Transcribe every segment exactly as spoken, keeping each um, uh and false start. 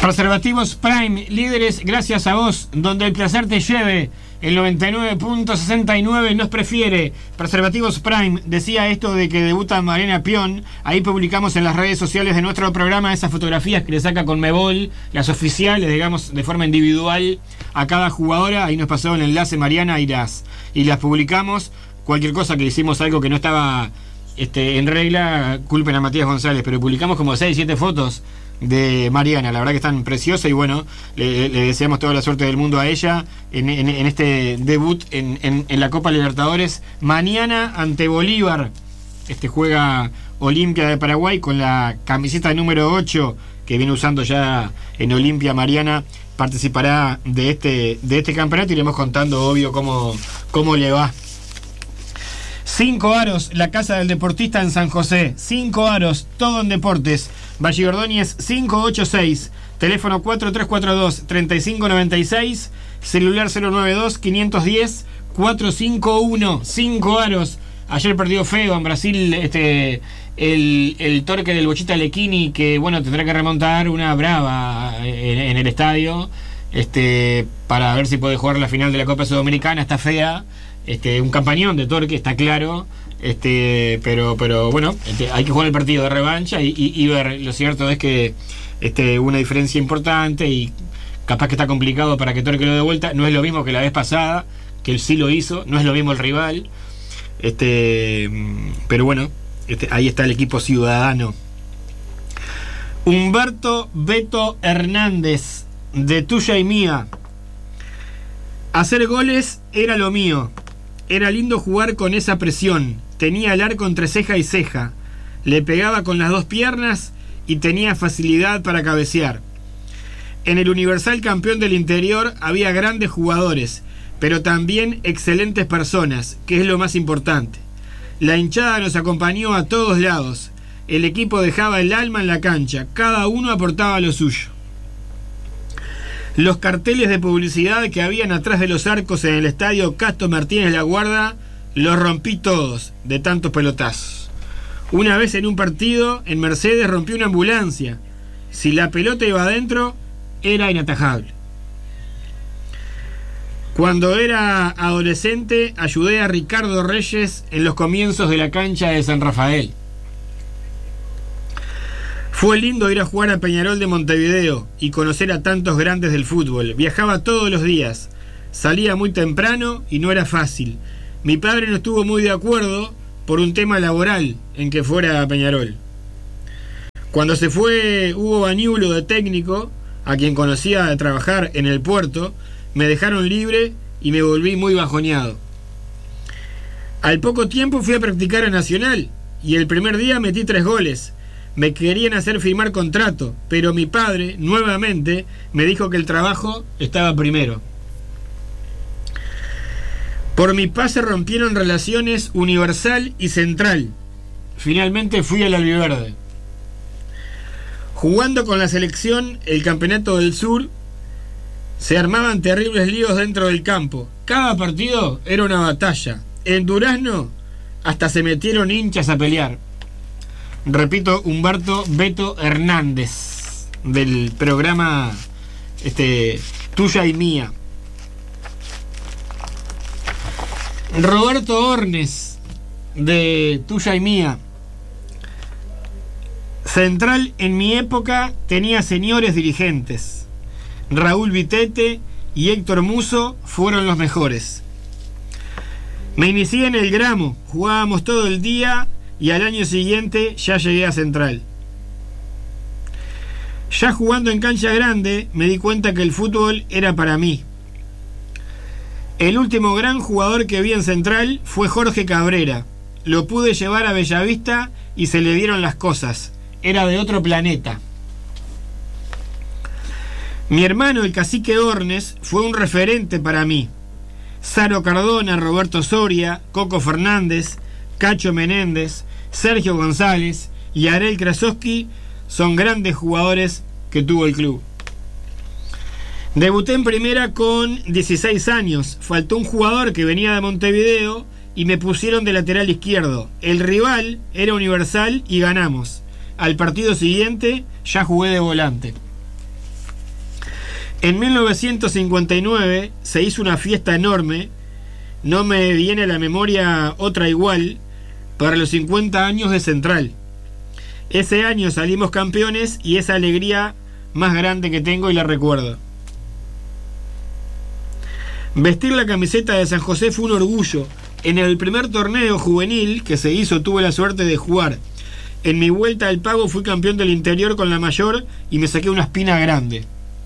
Preservativos Prime, líderes gracias a vos, donde el placer te lleve. El noventa y nueve punto sesenta y nueve nos prefiere. Preservativos Prime decía esto de que debuta Mariana Pion. Ahí publicamos en las redes sociales de nuestro programa esas fotografías que le saca Conmebol, las oficiales, digamos, de forma individual a cada jugadora. Ahí nos pasó el enlace Mariana y las, y las publicamos. Cualquier cosa que hicimos algo que no estaba este, en regla, culpen a Matías González, pero publicamos como seis, siete fotos de Mariana, la verdad que están preciosas y bueno, le, le deseamos toda la suerte del mundo a ella en, en, en este debut en, en, en la Copa Libertadores. Mañana ante Bolívar este juega Olimpia de Paraguay con la camiseta número ocho que viene usando ya en Olimpia. Mariana participará de este, de este campeonato. Iremos contando, obvio, cómo, cómo le va. Cinco Aros, la casa del deportista en San José. Cinco Aros, todo en deportes. Valle Ordóñez cinco ocho seis, teléfono cuatro tres cuatro dos, tres cinco nueve seis, celular cero nueve dos, cinco uno cero, cuatro cinco uno. Cinco Aros. Ayer perdió feo en Brasil este el, el Torque del Bochita Lequini, que bueno, tendrá que remontar una brava en, en el estadio este para ver si puede jugar la final de la Copa Sudamericana. Está fea. Este, un campañón de Torque, está claro, este, pero, pero bueno, este, hay que jugar el partido de revancha y, y, y ver. Lo cierto es que este, una diferencia importante y capaz que está complicado para que Torque lo dé vuelta. No es lo mismo que la vez pasada, que él sí lo hizo, no es lo mismo el rival, este, pero bueno, este, ahí está el equipo ciudadano. Humberto Beto Hernández, de Tuya y Mía. Hacer goles era lo mío. Era lindo jugar con esa presión. Tenía el arco entre ceja y ceja. Le pegaba con las dos piernas y tenía facilidad para cabecear. En el Universal Campeón del Interior había grandes jugadores, pero también excelentes personas, que es lo más importante. La hinchada nos acompañó a todos lados. El equipo dejaba el alma en la cancha. Cada uno aportaba lo suyo. Los carteles de publicidad que habían atrás de los arcos en el estadio Castro Martínez La Guarda, los rompí todos, de tantos pelotazos. Una vez en un partido, en Mercedes rompí una ambulancia. Si la pelota iba adentro, era inatajable. Cuando era adolescente, ayudé a Ricardo Reyes en los comienzos de la cancha de San Rafael. Fue lindo ir a jugar a Peñarol de Montevideo y conocer a tantos grandes del fútbol. Viajaba todos los días, salía muy temprano y no era fácil. Mi padre no estuvo muy de acuerdo por un tema laboral en que fuera a Peñarol. Cuando se fue Hugo Bañulo de técnico, a quien conocía de trabajar en el puerto, me dejaron libre y me volví muy bajoneado. Al poco tiempo fui a practicar a Nacional y el primer día metí tres goles. Me querían hacer firmar contrato, pero mi padre, nuevamente, me dijo que el trabajo estaba primero. Por mi pase rompieron relaciones Universal y Central. Finalmente fui al Albiverde. Jugando con la selección, el Campeonato del Sur, se armaban terribles líos dentro del campo. Cada partido era una batalla. En Durazno, hasta se metieron hinchas a pelear. Repito, Humberto Beto Hernández, del programa este, Tuya y Mía. Roberto Ornes, de Tuya y Mía. Central en mi época tenía señores dirigentes. Raúl Vitete y Héctor Muso fueron los mejores. Me inicié en el Gramo, jugábamos todo el día y al año siguiente ya llegué a Central. Ya jugando en cancha grande me di cuenta que el fútbol era para mí. El último gran jugador que vi en Central fue Jorge Cabrera. Lo pude llevar a Bellavista y se le dieron las cosas. Era de otro planeta. Mi hermano, el cacique Ornes, fue un referente para mí. Saro Cardona, Roberto Soria, Coco Fernández, Cacho Menéndez, Sergio González y Arel Krasowski son grandes jugadores que tuvo el club. Debuté en primera con dieciséis años. Faltó un jugador que venía de Montevideo y me pusieron de lateral izquierdo. El rival era Universal y ganamos. Al partido siguiente ya jugué de volante. En mil novecientos cincuenta y nueve se hizo una fiesta enorme, no me viene a la memoria otra igual, para los cincuenta años de Central. Ese año salimos campeones y esa alegría más grande que tengo y la recuerdo. Vestir la camiseta de San José fue un orgullo. En el primer torneo juvenil que se hizo tuve la suerte de jugar. En mi vuelta al pago fui campeón del interior con la mayor y me saqué una espina grande.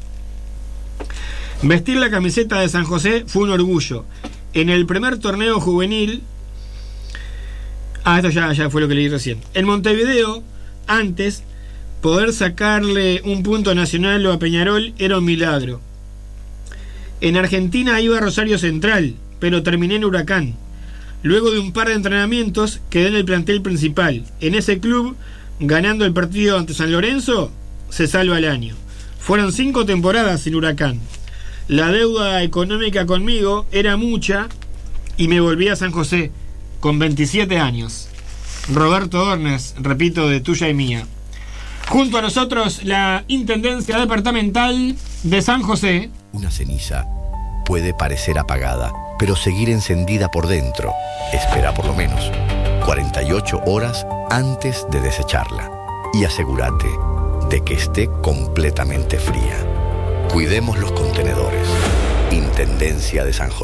Vestir la camiseta de San José fue un orgullo. En el primer torneo juvenil... Ah, esto ya, ya fue lo que leí recién. En Montevideo, antes, poder sacarle un punto a Nacional o a Peñarol era un milagro. En Argentina iba a Rosario Central, pero terminé en Huracán. Luego de un par de entrenamientos, quedé en el plantel principal. En ese club, ganando el partido ante San Lorenzo, se salva el año. Fueron cinco temporadas sin Huracán. La deuda económica conmigo era mucha y me volví a San José con veintisiete años. Roberto Hornes, repito, de tuya y mía. Junto a nosotros, la Intendencia Departamental de San José. Una ceniza puede parecer apagada, pero seguir encendida por dentro. Espera por lo menos cuarenta y ocho horas antes de desecharla y asegúrate de que esté completamente fría. Cuidemos los contenedores. Intendencia de San José.